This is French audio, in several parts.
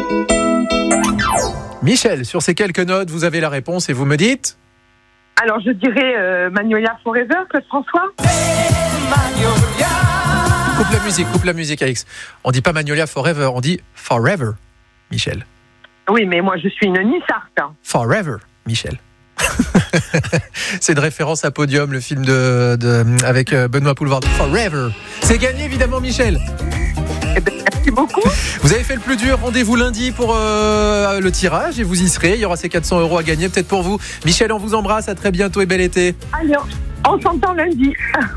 Michel, sur ces quelques notes, vous avez la réponse et vous me dites ? Alors, je dirais Magnolia Forever, Claude François. Coupe la musique, Alix. On dit pas Magnolia Forever, on dit Forever, Michel. Oui, mais moi, je suis une Nissart. Forever, Michel. C'est une référence à Podium, le film avec Benoît Poelvoorde. Forever. C'est gagné, évidemment, Michel. Merci beaucoup. Vous avez fait le plus dur. Rendez-vous lundi pour le tirage et vous y serez. Il y aura ces 400 € à gagner, peut-être pour vous. Michel, on vous embrasse. À très bientôt et bel été. Allez, on s'entend lundi.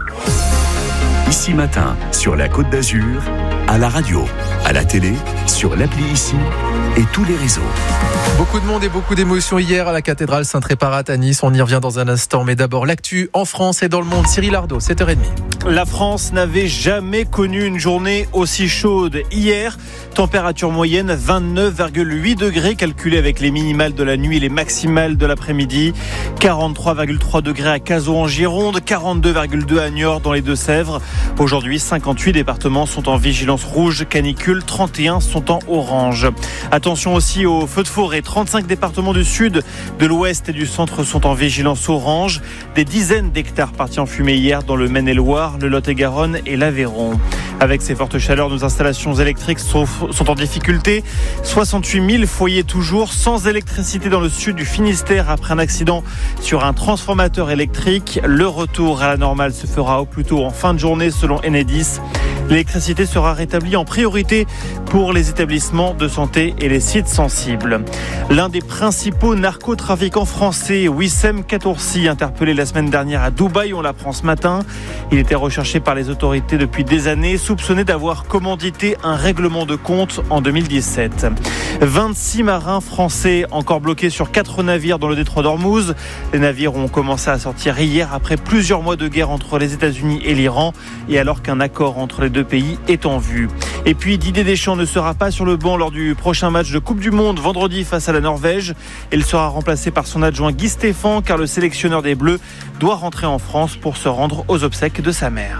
Ici Matin, sur la Côte d'Azur, à la radio, à la télé, sur l'appli Ici et tous les réseaux. Beaucoup de monde et beaucoup d'émotions hier à la cathédrale Saint-Réparat à Nice. On y revient dans un instant. Mais d'abord, l'actu en France et dans le monde. Cyril Ardo, 7h30. La France n'avait jamais connu une journée aussi chaude. Hier, température moyenne 29,8 degrés, calculée avec les minimales de la nuit et les maximales de l'après-midi. 43,3 degrés à Cazaux en Gironde, 42,2 à Niort dans les Deux-Sèvres. Aujourd'hui, 58 départements sont en vigilance rouge canicule, 31 sont en orange. Attention aussi aux feux de forêt. 35 départements du sud, de l'ouest et du centre sont en vigilance orange. Des dizaines d'hectares partis en fumée hier dans le Maine-et-Loire, le Lot-et-Garonne et l'Aveyron. Avec ces fortes chaleurs, nos installations électriques sont en difficulté. 68 000 foyers toujours sans électricité dans le sud du Finistère après un accident sur un transformateur électrique. Le retour à la normale se fera au plus tôt en fin de journée selon Enedis. L'électricité sera rétablie en priorité pour les établissements de santé et les sites sensibles. L'un des principaux narcotrafiquants français, Wissem Katoursi, interpellé la semaine dernière à Dubaï, on l'apprend ce matin. Il était recherché par les autorités depuis des années, soupçonné d'avoir commandité un règlement de compte en 2017. 26 marins français encore bloqués sur 4 navires dans le détroit d'Ormuz. Les navires ont commencé à sortir hier après plusieurs mois de guerre entre les États-Unis et l'Iran et alors qu'un accord entre les deux pays est en vue. Et puis Didier Deschamps ne sera pas sur le banc lors du prochain match de Coupe du Monde vendredi face à la Norvège. Il sera remplacé par son adjoint Guy Stéphane car le sélectionneur des Bleus doit rentrer en France pour se rendre aux obsèques de sa mère.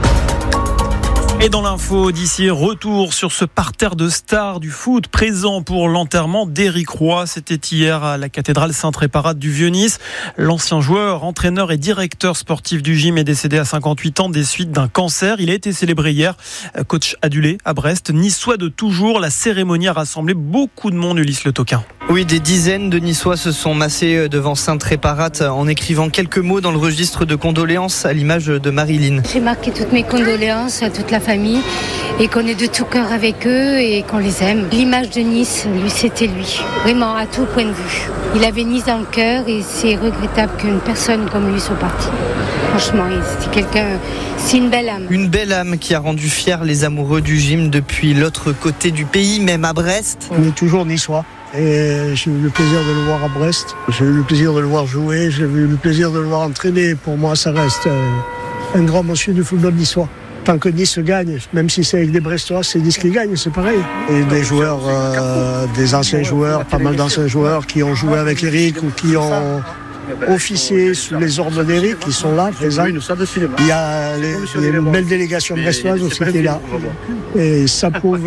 Et dans l'info d'ici, retour sur ce parterre de stars du foot présent pour l'enterrement d'Éric Roy. C'était hier à la cathédrale Saint-Réparat du Vieux-Nice. L'ancien joueur, entraîneur et directeur sportif du gym est décédé à 58 ans des suites d'un cancer. Il a été célébré hier, coach adulé à Brest. Niçois de toujours, la cérémonie a rassemblé beaucoup de monde, Ulysse Le Toquin. Oui, des dizaines de Niçois se sont massés devant Saint-Réparat en écrivant quelques mots dans le registre de condoléances à l'image de Marilyn. J'ai marqué toutes mes condoléances à toute la famille et qu'on est de tout cœur avec eux et qu'on les aime. L'image de Nice, lui, c'était lui. Vraiment, à tout point de vue. Il avait Nice dans le cœur et c'est regrettable qu'une personne comme lui soit partie. Franchement, c'était quelqu'un, c'est une belle âme. Une belle âme qui a rendu fiers les amoureux du gym depuis l'autre côté du pays, même à Brest. On est toujours niçois. Et j'ai eu le plaisir de le voir à Brest, j'ai eu le plaisir de le voir jouer, j'ai eu le plaisir de le voir entraîner. Pour moi, ça reste un grand monsieur du football niçois. Tant que Nice gagne, même si c'est avec des Brestois, c'est Nice qui gagne, c'est pareil. Et des joueurs, des anciens joueurs, pas mal d'anciens joueurs qui ont joué avec Éric ou qui ont officier sous les ordres d'Éric, qui sont là, présents. Il y a une belle délégation brestoise aussi qui est là. Et ça prouve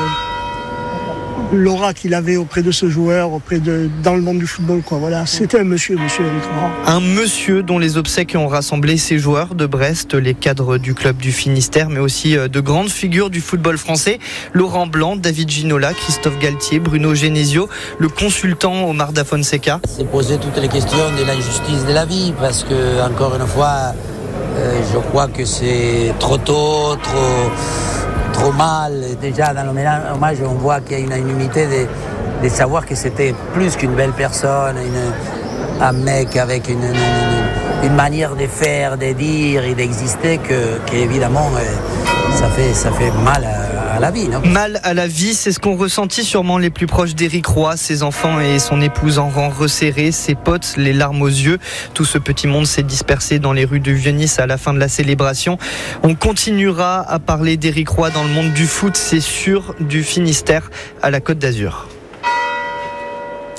l'aura qu'il avait auprès de ce joueur, dans le monde du football, quoi. Voilà, c'était un monsieur Éric Roy. Un monsieur dont les obsèques ont rassemblé ses joueurs de Brest, les cadres du club du Finistère, mais aussi de grandes figures du football français. Laurent Blanc, David Ginola, Christophe Galtier, Bruno Genesio, le consultant Omar Da Fonseca. C'est poser toutes les questions de l'injustice de la vie, parce que, encore une fois, je crois que c'est trop tôt, trop mal. Déjà dans l'hommage, on voit qu'il y a une unanimité de savoir que c'était plus qu'une belle personne, un mec avec une manière de faire, de dire et d'exister qu'évidemment ça fait mal à la vie, non ? Mal à la vie, c'est ce qu'ont ressenti sûrement les plus proches d'Éric Roy, ses enfants et son épouse en rang resserré, ses potes, les larmes aux yeux. Tout ce petit monde s'est dispersé dans les rues de Vieux-Nice à la fin de la célébration. On continuera à parler d'Éric Roy dans le monde du foot, c'est sûr, du Finistère à la Côte d'Azur.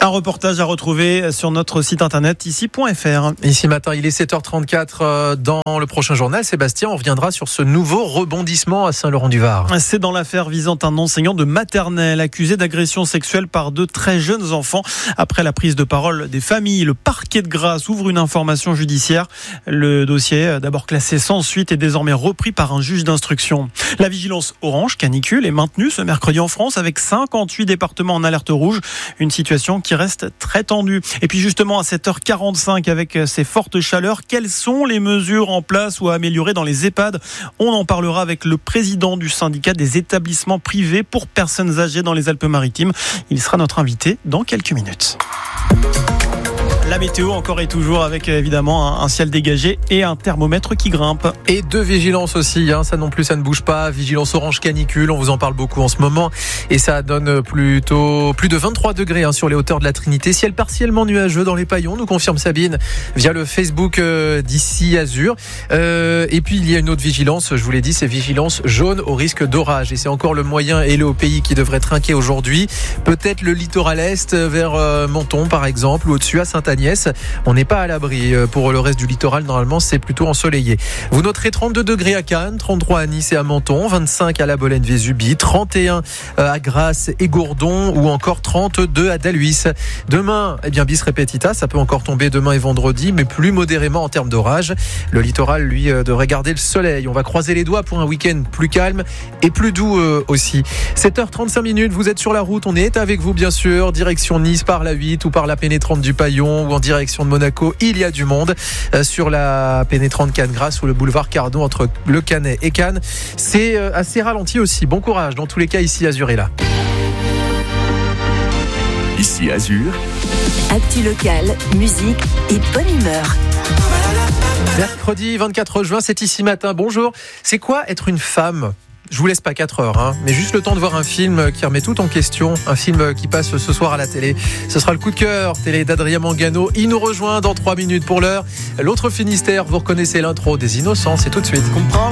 Un reportage à retrouver sur notre site internet ici.fr. Ici matin, il est 7h34 dans le prochain journal. Sébastien, on reviendra sur ce nouveau rebondissement à Saint-Laurent-du-Var. C'est dans l'affaire visant un enseignant de maternelle accusé d'agression sexuelle par de très jeunes enfants. Après la prise de parole des familles, le parquet de Grasse ouvre une information judiciaire. Le dossier, d'abord classé sans suite, est désormais repris par un juge d'instruction. La vigilance orange canicule est maintenue ce mercredi en France avec 58 départements en alerte rouge. Une situation qui reste très tendue. Et puis justement à 7h45 avec ces fortes chaleurs, quelles sont les mesures en place ou à améliorer dans les EHPAD ? On en parlera avec le président du syndicat des établissements privés pour personnes âgées dans les Alpes-Maritimes. Il sera notre invité dans quelques minutes. La météo encore et toujours avec évidemment un ciel dégagé et un thermomètre qui grimpe. Et 2 vigilances aussi, ça non plus ça ne bouge pas. Vigilance orange canicule, on vous en parle beaucoup en ce moment. Et ça donne plutôt plus de 23 degrés sur les hauteurs de la Trinité. Ciel partiellement nuageux dans les Paillons, nous confirme Sabine via le Facebook d'ici Azur. Et puis il y a une autre vigilance, je vous l'ai dit, c'est vigilance jaune au risque d'orage. Et c'est encore le moyen et le pays qui devrait trinquer aujourd'hui. Peut-être le littoral est vers Menton par exemple ou au-dessus à Saint-Agnès. On n'est pas à l'abri. Pour le reste du littoral, normalement, c'est plutôt ensoleillé. Vous noterez 32 degrés à Cannes, 33 à Nice et à Menton, 25 à La Bolène-Vésubie, 31 à Grasse et Gourdon ou encore 32 à Daluis. Demain, bis repetita, ça peut encore tomber demain et vendredi, mais plus modérément en termes d'orage. Le littoral, lui, devrait garder le soleil. On va croiser les doigts pour un week-end plus calme et plus doux aussi. 7h35, vous êtes sur la route, on est avec vous bien sûr, direction Nice par la 8 ou par la pénétrante du Paillon ou en direction de Monaco, il y a du monde sur la pénétrante Cannes-Grasse ou le boulevard Cardon entre le Canet et Cannes. C'est assez ralenti aussi. Bon courage dans tous les cas ici Azur est là. Ici Azur. Actu locale, musique et bonne humeur. Mercredi 24 juin, c'est ici matin. Bonjour. C'est quoi être une femme ? Je vous laisse pas 4 heures, mais juste le temps de voir un film qui remet tout en question, un film qui passe ce soir à la télé. Ce sera le coup de cœur télé d'Adrien Mangano. Il nous rejoint dans 3 minutes pour l'heure. L'autre Finistère, vous reconnaissez l'intro des Innocents, c'est tout de suite.